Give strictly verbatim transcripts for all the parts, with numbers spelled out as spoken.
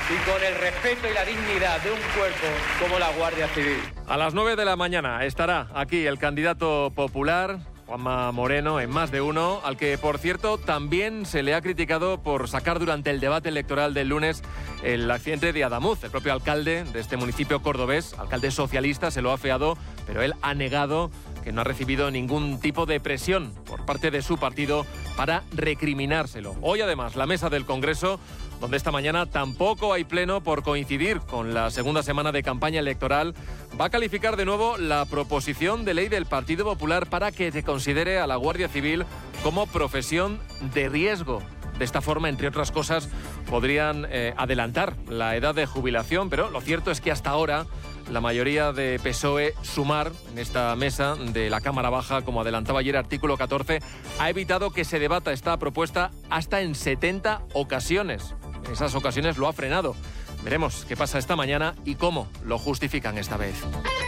y con el respeto y la dignidad de un cuerpo como la Guardia Civil. A las nueve de la mañana estará aquí el candidato popular, Juanma Moreno, en Más de Uno, al que, por cierto, también se le ha criticado por sacar durante el debate electoral del lunes el accidente de Adamuz. El propio alcalde de este municipio cordobés, alcalde socialista, se lo ha afeado, pero él ha negado que no ha recibido ningún tipo de presión por parte de su partido para recriminárselo. Hoy, además, la mesa del Congreso, donde esta mañana tampoco hay pleno por coincidir con la segunda semana de campaña electoral, va a calificar de nuevo la proposición de ley del Partido Popular para que se considere a la Guardia Civil como profesión de riesgo. De esta forma, entre otras cosas, podrían eh, adelantar la edad de jubilación, pero lo cierto es que hasta ahora la mayoría de P S O E Sumar en esta mesa de la Cámara Baja, como adelantaba ayer artículo catorce, ha evitado que se debata esta propuesta hasta en setenta ocasiones. En esas ocasiones lo ha frenado. Veremos qué pasa esta mañana y cómo lo justifican esta vez.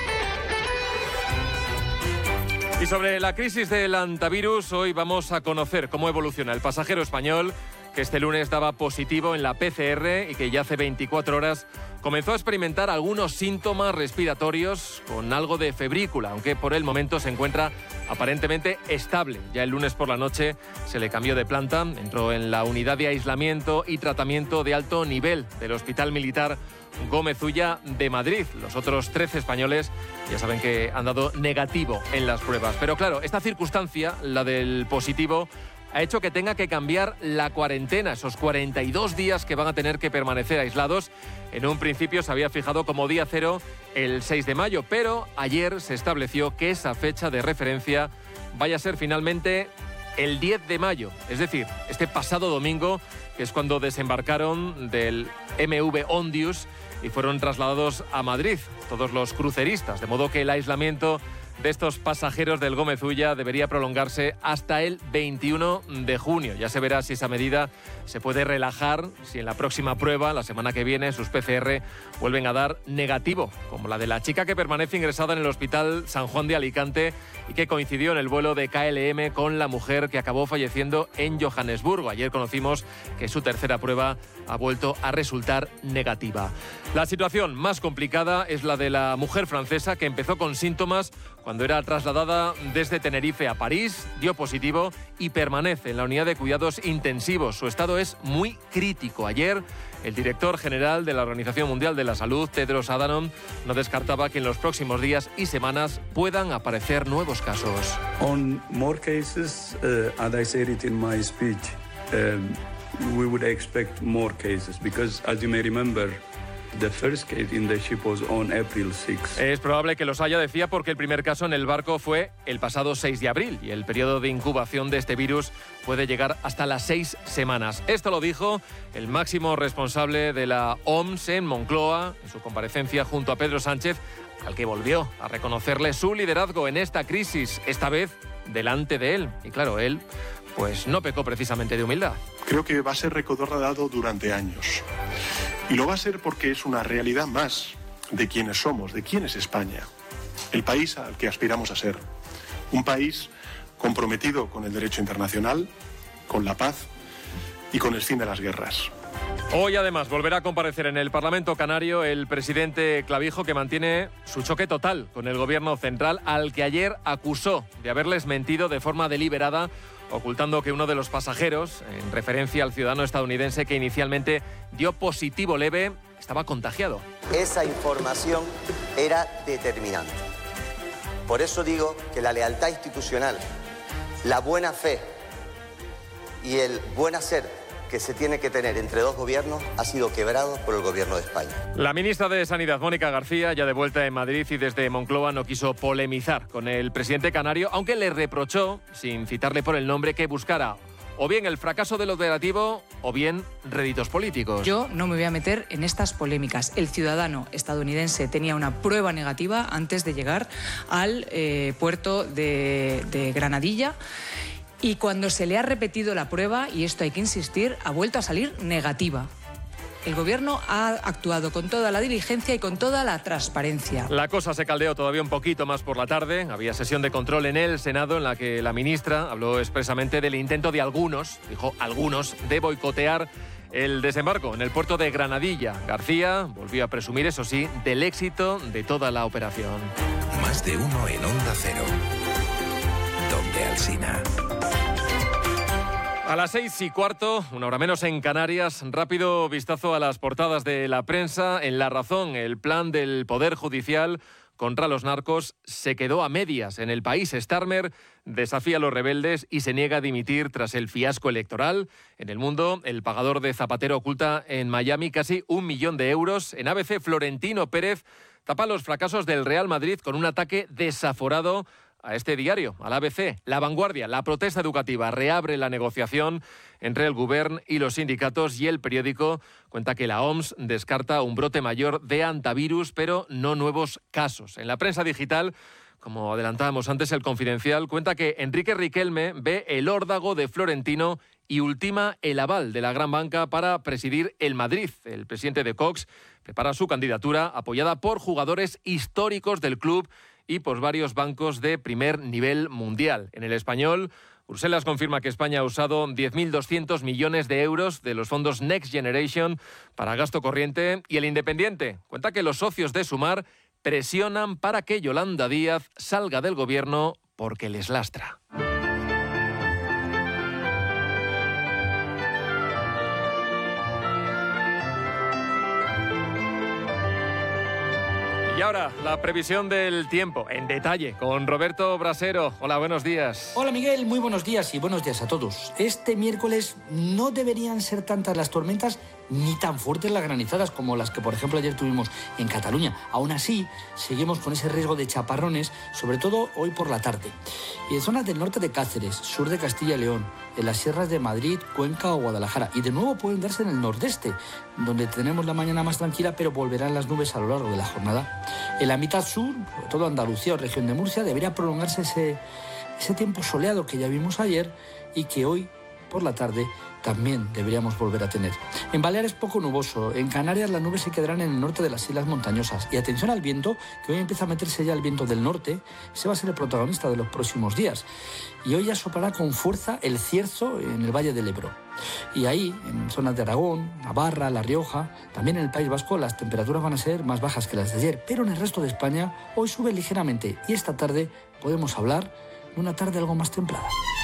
Y sobre la crisis del hantavirus, hoy vamos a conocer cómo evoluciona el pasajero español que este lunes daba positivo en la P C R y que ya hace veinticuatro horas comenzó a experimentar algunos síntomas respiratorios con algo de febrícula, aunque por el momento se encuentra aparentemente estable. Ya el lunes por la noche se le cambió de planta, entró en la unidad de aislamiento y tratamiento de alto nivel del Hospital Militar Gómez Ulla de Madrid. Los otros trece españoles ya saben que han dado negativo en las pruebas. Pero claro, esta circunstancia, la del positivo, ha hecho que tenga que cambiar la cuarentena, esos cuarenta y dos días que van a tener que permanecer aislados. En un principio se había fijado como día cero el seis de mayo, pero ayer se estableció que esa fecha de referencia vaya a ser finalmente el diez de mayo, es decir, este pasado domingo, que es cuando desembarcaron del M V Ondius y fueron trasladados a Madrid todos los cruceristas, de modo que el aislamiento de estos pasajeros del Gómez Ulla debería prolongarse hasta el veintiuno de junio. Ya se verá si esa medida se puede relajar, si en la próxima prueba, la semana que viene, sus P C R vuelven a dar negativo, como la de la chica que permanece ingresada en el Hospital San Juan de Alicante y que coincidió en el vuelo de K L M con la mujer que acabó falleciendo en Johannesburgo. Ayer conocimos que su tercera prueba ha vuelto a resultar negativa. La situación más complicada es la de la mujer francesa que empezó con síntomas cuando era trasladada desde Tenerife a París, dio positivo y permanece en la unidad de cuidados intensivos. Su estado es muy crítico. Ayer, el director general de la Organización Mundial de la Salud, Tedros Adhanom, no descartaba que en los próximos días y semanas puedan aparecer nuevos casos. On more cases, uh, as I said it in my speech, um, we would expect more cases because, as you may remember, the first case in the ship was on April sixth. Es probable que los haya, decía, porque el primer caso en el barco fue el pasado seis de abril y el periodo de incubación de este virus puede llegar hasta las seis semanas. Esto lo dijo el máximo responsable de la O M S en Moncloa en su comparecencia junto a Pedro Sánchez, al que volvió a reconocerle su liderazgo en esta crisis, esta vez delante de él. Y claro, él pues no pecó precisamente de humildad. Creo que va a ser recordado durante años. Y lo va a ser porque es una realidad más de quiénes somos, de quién es España. El país al que aspiramos a ser. Un país comprometido con el derecho internacional, con la paz y con el fin de las guerras. Hoy, además, volverá a comparecer en el Parlamento Canario el presidente Clavijo, que mantiene su choque total con el gobierno central, al que ayer acusó de haberles mentido de forma deliberada, ocultando que uno de los pasajeros, en referencia al ciudadano estadounidense que inicialmente dio positivo leve, estaba contagiado. Esa información era determinante. Por eso digo que la lealtad institucional, la buena fe y el buen hacer que se tiene que tener entre dos gobiernos ha sido quebrado por el gobierno de España. La ministra de Sanidad, Mónica García, ya de vuelta en Madrid y desde Moncloa, no quiso polemizar con el presidente canario, aunque le reprochó, sin citarle por el nombre, que buscara o bien el fracaso del operativo o bien réditos políticos. Yo no me voy a meter en estas polémicas. El ciudadano estadounidense tenía una prueba negativa antes de llegar al eh, puerto de, de Granadilla. Y cuando se le ha repetido la prueba, y esto hay que insistir, ha vuelto a salir negativa. El Gobierno ha actuado con toda la diligencia y con toda la transparencia. La cosa se caldeó todavía un poquito más por la tarde. Había sesión de control en el Senado en la que la ministra habló expresamente del intento de algunos, dijo algunos, de boicotear el desembarco en el puerto de Granadilla. García volvió a presumir, eso sí, del éxito de toda la operación. Más de uno en Onda Cero. Donde Alsina. A las seis y cuarto, una hora menos en Canarias, rápido vistazo a las portadas de la prensa. En La Razón, el plan del Poder Judicial contra los narcos se quedó a medias. En El País, Starmer desafía a los rebeldes y se niega a dimitir tras el fiasco electoral. En El Mundo, el pagador de Zapatero oculta en Miami casi un millón de euros. En A B C, Florentino Pérez tapa los fracasos del Real Madrid con un ataque desaforado a este diario, al A B C. La Vanguardia, la protesta educativa reabre la negociación entre el Govern y los sindicatos, y El Periódico cuenta que la O M S descarta un brote mayor de hantavirus, pero no nuevos casos. En la prensa digital, como adelantábamos antes, El Confidencial cuenta que Enrique Riquelme ve el órdago de Florentino y ultima el aval de la gran banca para presidir el Madrid. El presidente de Cox prepara su candidatura apoyada por jugadores históricos del club y por varios bancos de primer nivel mundial. En El Español, Bruselas confirma que España ha usado diez mil doscientos millones de euros de los fondos Next Generation para gasto corriente, y El Independiente cuenta que los socios de Sumar presionan para que Yolanda Díaz salga del gobierno porque les lastra. Y ahora, la previsión del tiempo, en detalle, con Roberto Brasero. Hola, buenos días. Hola, Miguel, muy buenos días y buenos días a todos. Este miércoles no deberían ser tantas las tormentas ni tan fuertes las granizadas como las que, por ejemplo, ayer tuvimos en Cataluña. Aún así, seguimos con ese riesgo de chaparrones, sobre todo hoy por la tarde. Y en zonas del norte de Cáceres, sur de Castilla y León, en las sierras de Madrid, Cuenca o Guadalajara. Y de nuevo pueden darse en el nordeste, donde tenemos la mañana más tranquila, pero volverán las nubes a lo largo de la jornada. En la mitad sur, sobre todo Andalucía o región de Murcia, debería prolongarse ese, ese tiempo soleado que ya vimos ayer y que hoy por la tarde también deberíamos volver a tener. En Baleares poco nuboso, en Canarias las nubes se quedarán en el norte de las islas montañosas. Y atención al viento, que hoy empieza a meterse ya el viento del norte, ese va a ser el protagonista de los próximos días. Y hoy ya soplará con fuerza el cierzo en el Valle del Ebro. Y ahí, en zonas de Aragón, Navarra, La Rioja, también en el País Vasco, las temperaturas van a ser más bajas que las de ayer. Pero en el resto de España hoy sube ligeramente y esta tarde podemos hablar de una tarde algo más templada.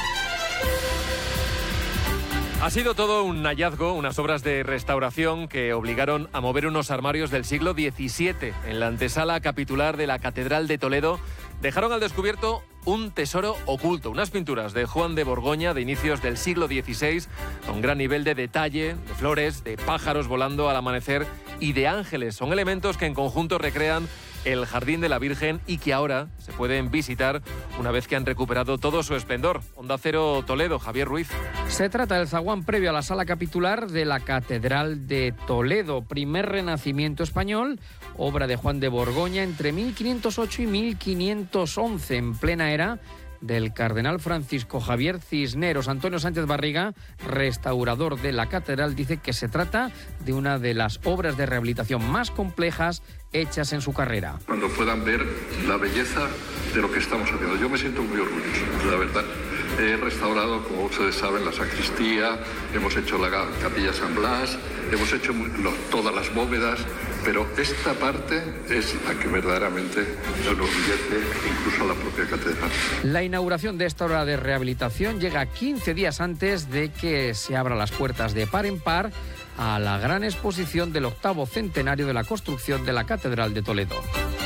Ha sido todo un hallazgo, unas obras de restauración que obligaron a mover unos armarios del siglo diecisiete. En la antesala capitular de la Catedral de Toledo dejaron al descubierto un tesoro oculto, unas pinturas de Juan de Borgoña de inicios del siglo dieciséis, con gran nivel de detalle, de flores, de pájaros volando al amanecer y de ángeles. Son elementos que en conjunto recrean el Jardín de la Virgen y que ahora se pueden visitar una vez que han recuperado todo su esplendor. Onda Cero Toledo, Javier Ruiz. Se trata del zaguán previo a la sala capitular de la Catedral de Toledo, primer renacimiento español, obra de Juan de Borgoña entre mil quinientos ocho y mil quinientos once, en plena era del cardenal Francisco Javier Cisneros. Antonio Sánchez Barriga, restaurador de la catedral, dice que se trata de una de las obras de rehabilitación más complejas hechas en su carrera. Cuando puedan ver la belleza de lo que estamos haciendo, yo me siento muy orgulloso, la verdad. He restaurado, como ustedes saben, la sacristía, hemos hecho la capilla San Blas, hemos hecho los, todas las bóvedas, pero esta parte es la que verdaderamente enorgullece incluso a la propia catedral. La inauguración de esta obra de rehabilitación llega quince días antes de que se abran las puertas de par en par a la gran exposición del octavo centenario de la construcción de la Catedral de Toledo.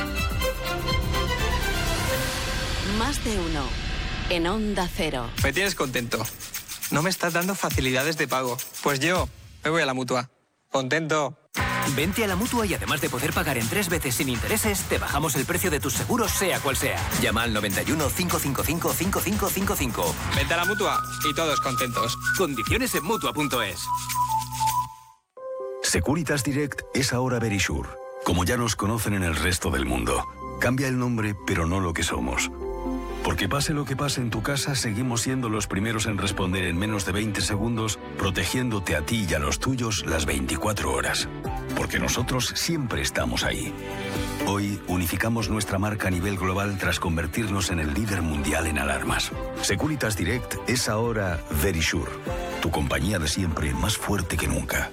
Más de uno. En Onda Cero. Me tienes contento. No me estás dando facilidades de pago. Pues yo me voy a la Mutua. Contento. Vente a la Mutua y además de poder pagar en tres veces sin intereses, te bajamos el precio de tus seguros, sea cual sea. Llama al noventa y uno, cinco cinco cinco, cinco cinco cinco cinco. Vente a la Mutua y todos contentos. Condiciones en Mutua punto es. Securitas Direct es ahora Verisure. Como ya nos conocen en el resto del mundo. Cambia el nombre, pero no lo que somos. Porque pase lo que pase en tu casa, seguimos siendo los primeros en responder en menos de veinte segundos, protegiéndote a ti y a los tuyos las veinticuatro horas. Porque nosotros siempre estamos ahí. Hoy unificamos nuestra marca a nivel global tras convertirnos en el líder mundial en alarmas. Securitas Direct es ahora Verisure. Tu compañía de siempre más fuerte que nunca.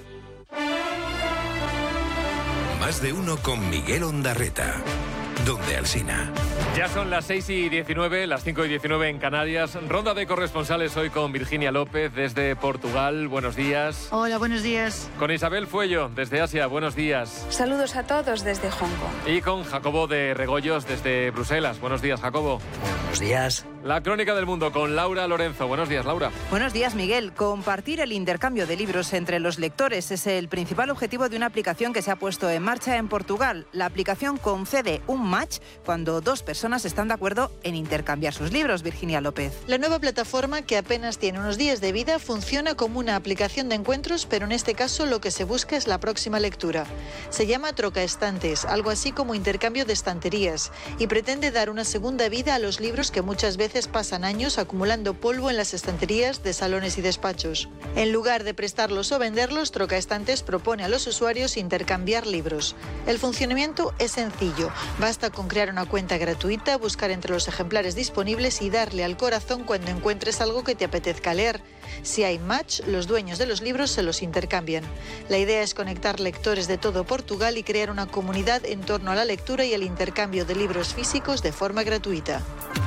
Más de uno con Miguel Ondarreta. Donde Alsina. Ya son las seis y diecinueve, las cinco y diecinueve en Canarias. Ronda de corresponsales hoy con Virginia López desde Portugal. Buenos días. Hola, buenos días. Con Isabel Fuello desde Asia. Buenos días. Saludos a todos desde Hong Kong. Y con Jacobo de Regoyos desde Bruselas. Buenos días, Jacobo. Buenos días. La crónica del mundo con Laura Lorenzo. Buenos días, Laura. Buenos días, Miguel. Compartir el intercambio de libros entre los lectores es el principal objetivo de una aplicación que se ha puesto en marcha en Portugal. La aplicación concede un match cuando dos personas están de acuerdo en intercambiar sus libros. Virginia López. La nueva plataforma, que apenas tiene unos días de vida, funciona como una aplicación de encuentros, pero en este caso lo que se busca es la próxima lectura. Se llama Trocaestantes, algo así como intercambio de estanterías, y pretende dar una segunda vida a los libros que muchas veces pasan años acumulando polvo en las estanterías de salones y despachos. En lugar de prestarlos o venderlos, Trocaestantes propone a los usuarios intercambiar libros. El funcionamiento es sencillo. Basta con crear una cuenta gratuita, buscar entre los ejemplares disponibles y darle al corazón cuando encuentres algo que te apetezca leer. Si hay match, los dueños de los libros se los intercambian. La idea es conectar lectores de todo Portugal y crear una comunidad en torno a la lectura y el intercambio de libros físicos de forma gratuita.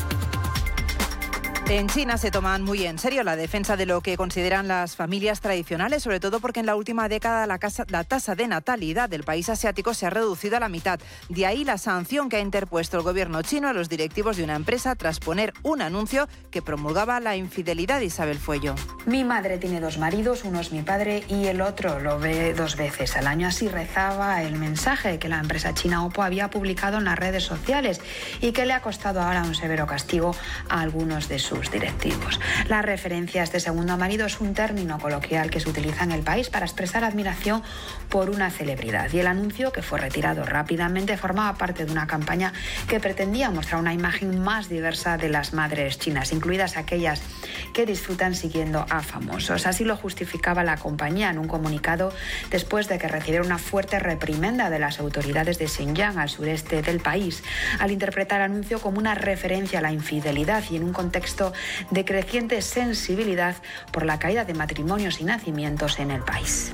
En China se toman muy en serio la defensa de lo que consideran las familias tradicionales, sobre todo porque en la última década la, casa, la tasa de natalidad del país asiático se ha reducido a la mitad. De ahí la sanción que ha interpuesto el gobierno chino a los directivos de una empresa tras poner un anuncio que promulgaba la infidelidad. Isabel Fuello. Mi madre tiene dos maridos, uno es mi padre y el otro lo ve dos veces al año. Así rezaba el mensaje que la empresa china Oppo había publicado en las redes sociales y que le ha costado ahora un severo castigo a algunos de sus directivos. La referencia a este segundo marido es un término coloquial que se utiliza en el país para expresar admiración por una celebridad, y el anuncio, que fue retirado rápidamente, formaba parte de una campaña que pretendía mostrar una imagen más diversa de las madres chinas, incluidas aquellas que disfrutan siguiendo a famosos. Así lo justificaba la compañía en un comunicado después de que recibiera una fuerte reprimenda de las autoridades de Xinjiang, al sureste del país, al interpretar el anuncio como una referencia a la infidelidad y en un contexto de creciente sensibilidad por la caída de matrimonios y nacimientos en el país.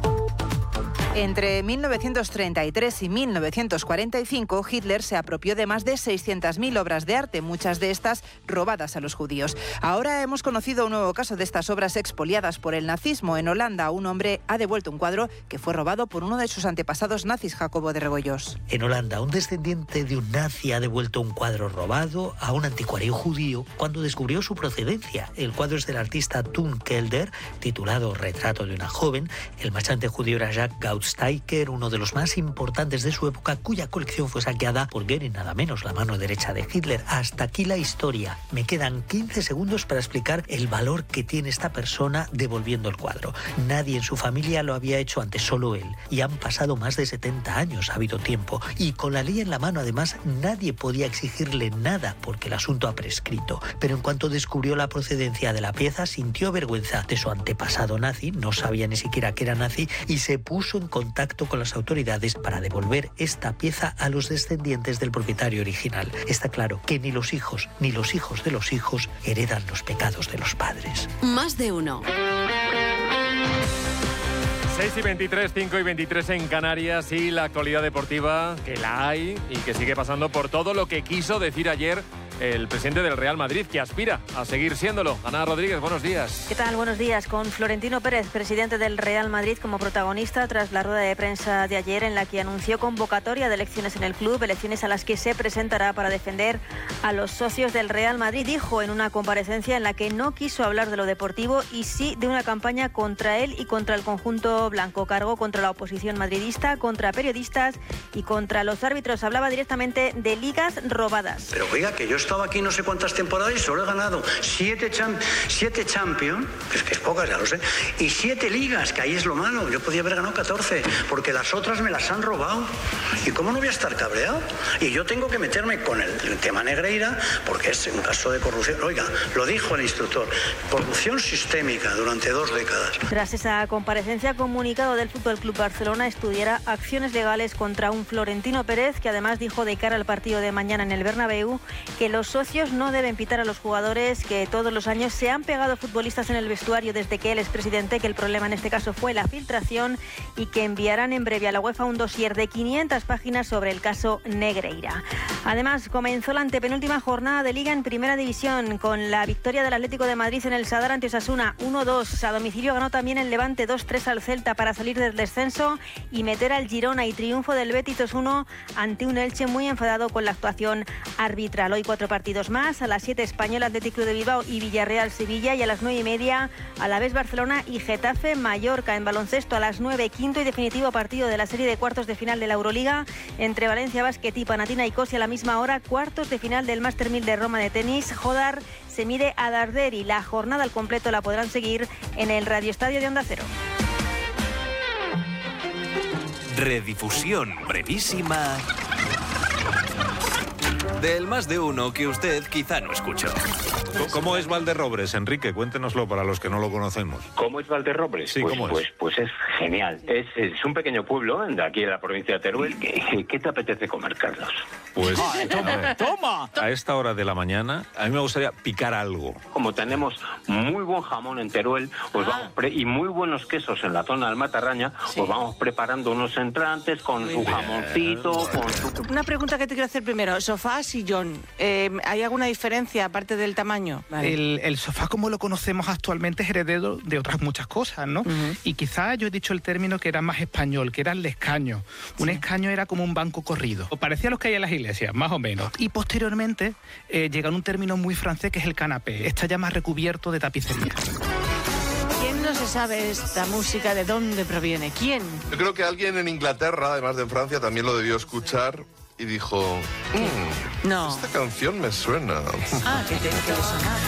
Entre mil novecientos treinta y tres y mil novecientos cuarenta y cinco, Hitler se apropió de más de seiscientas mil obras de arte, muchas de estas robadas a los judíos. Ahora hemos conocido un nuevo caso de estas obras expoliadas por el nazismo. En Holanda, un hombre ha devuelto un cuadro que fue robado por uno de sus antepasados nazis, Jacobo de Regoyos. En Holanda, un descendiente de un nazi ha devuelto un cuadro robado a un anticuario judío cuando descubrió su procedencia. El cuadro es del artista Toon Kelder, titulado Retrato de una joven. El marchante judío era Jacques Gautz Steiker, uno de los más importantes de su época, cuya colección fue saqueada por Göring, nada menos, la mano derecha de Hitler. Hasta aquí la historia. Me quedan quince segundos para explicar el valor que tiene esta persona devolviendo el cuadro. Nadie en su familia lo había hecho antes, solo él. Y han pasado más de setenta años, ha habido tiempo. Y con la ley en la mano, además, nadie podía exigirle nada porque el asunto ha prescrito. Pero en cuanto descubrió la procedencia de la pieza, sintió vergüenza de su antepasado nazi, no sabía ni siquiera que era nazi, y se puso en contacto con las autoridades para devolver esta pieza a los descendientes del propietario original. Está claro que ni los hijos ni los hijos de los hijos heredan los pecados de los padres. Más de uno. seis y veintitrés, cinco y veintitrés en Canarias, y la actualidad deportiva, que la hay y que sigue pasando por todo lo que quiso decir ayer el presidente del Real Madrid, que aspira a seguir siéndolo. Ana Rodríguez, buenos días. ¿Qué tal? Buenos días. Con Florentino Pérez, presidente del Real Madrid, como protagonista tras la rueda de prensa de ayer en la que anunció convocatoria de elecciones en el club, elecciones a las que se presentará para defender a los socios del Real Madrid. Dijo en una comparecencia en la que no quiso hablar de lo deportivo y sí de una campaña contra él y contra el conjunto blanco. Cargó contra la oposición madridista, contra periodistas y contra los árbitros. Hablaba directamente de ligas robadas. Pero oiga, que yo estado aquí no sé cuántas temporadas y solo he ganado siete, cham siete Champions, que es que es pocas, ya lo sé, y siete ligas, que ahí es lo malo. Yo podía haber ganado catorce, porque las otras me las han robado. ¿Y cómo no voy a estar cabreado? Y yo tengo que meterme con el, el tema Negreira, porque es un caso de corrupción. Oiga, lo dijo el instructor, corrupción sistémica durante dos décadas. Tras esa comparecencia, comunicado del Fútbol Club Barcelona estudiará acciones legales contra un Florentino Pérez, que además dijo de cara al partido de mañana en el Bernabéu que lo los socios no deben pitar a los jugadores, que todos los años se han pegado futbolistas en el vestuario desde que él es presidente, que el problema en este caso fue la filtración, y que enviarán en breve a la UEFA un dossier de quinientas páginas sobre el caso Negreira. Además, comenzó la antepenúltima jornada de Liga en Primera División con la victoria del Atlético de Madrid en el Sadar ante Osasuna uno dos. A domicilio ganó también el Levante dos tres al Celta para salir del descenso y meter al Girona, y triunfo del Betis dos uno ante un Elche muy enfadado con la actuación arbitral. Hoy cuatro partidos más: a las siete Español, Atlético de Bilbao y Villarreal Sevilla, y a las nueve y media Alavés Barcelona y Getafe Mallorca. En baloncesto a las nueve, quinto y definitivo partido de la serie de cuartos de final de la Euroliga entre Valencia Basket y Panathinaikos, y a la misma hora cuartos de final del Master mil de Roma de tenis. Jodar se mide a Darderi. La jornada al completo la podrán seguir en el radioestadio de Onda Cero. Redifusión brevísima del Más de Uno que usted quizá no escuchó. ¿Cómo es Valderrobres, Enrique? Cuéntenoslo para los que no lo conocemos. ¿Cómo es Valderrobres? Sí, pues, ¿cómo es? Pues, pues es genial. Es, es un pequeño pueblo de aquí de la provincia de Teruel. ¿Qué, qué te apetece comer, Carlos? Pues, Ay, toma, toma. A esta hora de la mañana, a mí me gustaría picar algo. Como tenemos muy buen jamón en Teruel pues Ah. vamos pre- y muy buenos quesos en la zona del Matarraña, Sí. pues vamos preparando unos entrantes con su jamoncito, con su... Una pregunta que te quiero hacer primero. Sofá, sillón. Eh, ¿Hay alguna diferencia aparte del tamaño? El, el sofá como lo conocemos actualmente es heredero de otras muchas cosas, ¿no? Y quizá yo he dicho el término que era más español, que era el escaño. Un escaño era como un banco corrido. O parecía los que hay en las iglesias, más o menos. Y posteriormente eh, llega un término muy francés que es el canapé. Está ya más recubierto de tapicería. ¿Quién no se sabe esta música? ¿De dónde proviene? ¿Quién? Yo creo que alguien en Inglaterra, además de en Francia, también lo debió escuchar y dijo, "Mm, no. esta canción me suena." Ah, que te, que le sonaba.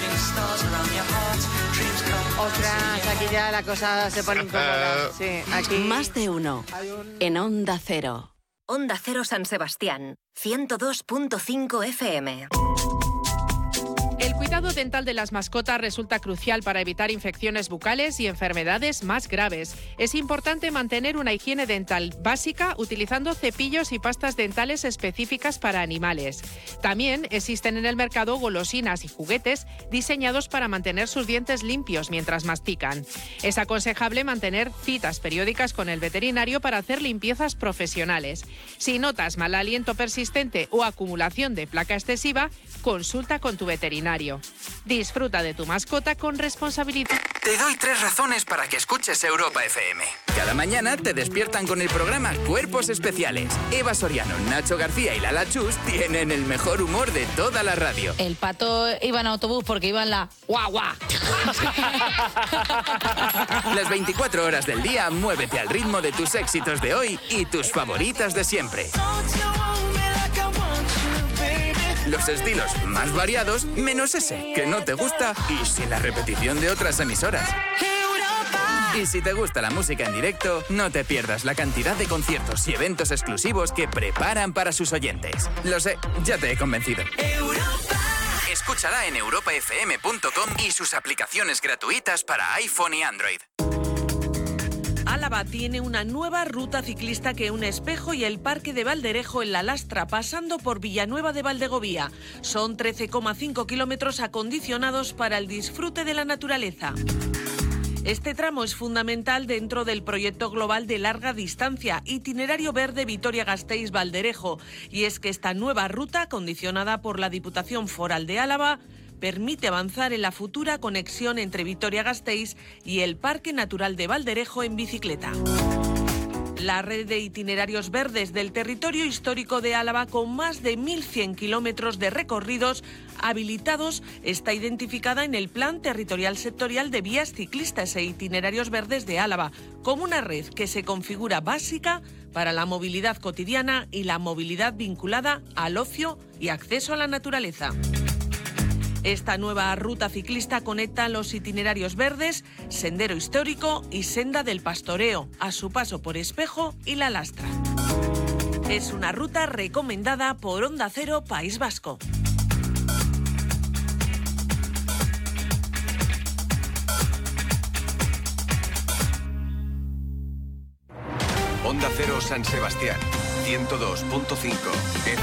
Ostras, aquí ya la cosa se pone incómoda. Sí, aquí... Más de uno. En Onda Cero. Onda Cero San Sebastián, ciento dos punto cinco F M. El cuidado dental de las mascotas resulta crucial para evitar infecciones bucales y enfermedades más graves. Es importante mantener una higiene dental básica utilizando cepillos y pastas dentales específicas para animales. También existen en el mercado golosinas y juguetes diseñados para mantener sus dientes limpios mientras mastican. Es aconsejable mantener citas periódicas con el veterinario para hacer limpiezas profesionales. Si notas mal aliento persistente o acumulación de placa excesiva, consulta con tu veterinario. Disfruta de tu mascota con responsabilidad. Te doy tres razones para que escuches Europa F M. Cada mañana te despiertan con el programa Cuerpos Especiales. Eva Soriano, Nacho García y Lala Chus tienen el mejor humor de toda la radio. El pato iba en autobús porque iba en la guagua. Las veinticuatro horas del día, muévete al ritmo de tus éxitos de hoy y tus favoritas de siempre. Los estilos más variados, menos ese que no te gusta y sin la repetición de otras emisoras. Y si te gusta la música en directo, no te pierdas la cantidad de conciertos y eventos exclusivos que preparan para sus oyentes. Lo sé, ya te he convencido. Escúchala en europa f m punto com y sus aplicaciones gratuitas para iPhone y Android. Álava tiene una nueva ruta ciclista que une Espejo y el Parque de Valderejo en La Lastra, pasando por Villanueva de Valdegovía. Son trece coma cinco kilómetros acondicionados para el disfrute de la naturaleza. Este tramo es fundamental dentro del proyecto global de larga distancia, Itinerario Verde Vitoria-Gasteiz-Valderejo, y es que esta nueva ruta, condicionada por la Diputación Foral de Álava, permite avanzar en la futura conexión entre Vitoria-Gasteiz y el Parque Natural de Valderejo en bicicleta. La red de itinerarios verdes del territorio histórico de Álava, con más de mil cien kilómetros de recorridos habilitados, está identificada en el Plan Territorial Sectorial de Vías Ciclistas e Itinerarios Verdes de Álava, como una red que se configura básica para la movilidad cotidiana y la movilidad vinculada al ocio y acceso a la naturaleza. Esta nueva ruta ciclista conecta los itinerarios verdes, Sendero Histórico y Senda del Pastoreo, a su paso por Espejo y La Lastra. Es una ruta recomendada por Onda Cero País Vasco. Onda Cero San Sebastián, ciento dos punto cinco.